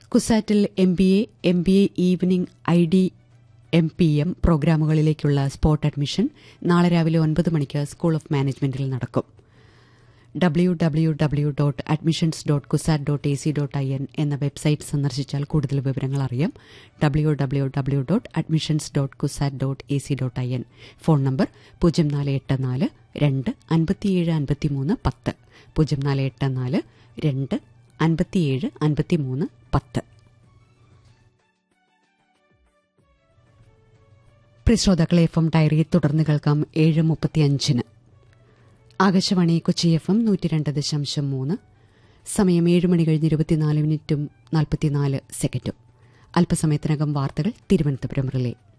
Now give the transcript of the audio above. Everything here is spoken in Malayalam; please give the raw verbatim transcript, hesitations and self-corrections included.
കുസാറ്റിൽ M B A M B A evening I D M P M പ്രോഗ്രാമുകളിലേക്കുള്ള spot admission നാളെ രാവിലെ ഒൻപത് മണിക്ക് സ്കൂൾ ഓഫ് മാനേജ്മെന്റിൽ നടക്കും. W W W dot admissions dot CUSAT dot A C dot I N എന്ന വെബ്സൈറ്റ് സന്ദർശിച്ചാൽ കൂടുതൽ വിവരങ്ങൾ അറിയാം. W W W dot admissions dot CUSAT dot A C dot I N. Phone number പൂജ്യം നാല് എട്ട് നാല് രണ്ട് അൻപത്തിയേഴ് അൻപത്തിമൂന്ന് പത്ത് പൂജ്യം നാല് എട്ട് നാല് രണ്ട് അൻപത്തിയേഴ് അൻപത്തിമൂന്ന് പത്ത്. പ്രിയശ്രോതാക്കളെ, എഫ് എം ഡയറി തുടർന്ന് കേൾക്കാം ഏഴ് മുപ്പത്തിയഞ്ചിന്. ആകാശവാണി കൊച്ചി എഫ് എം നൂറ്റി രണ്ട് ദശാംശം മൂന്ന്. സമയം ഏഴ് മണി കഴിഞ്ഞ് ഇരുപത്തിനാല് മിനിറ്റും നാൽപ്പത്തിനാല് സെക്കൻഡും. അല്പസമയത്തിനകം വാർത്തകൾ തിരുവനന്തപുരം റിലേ.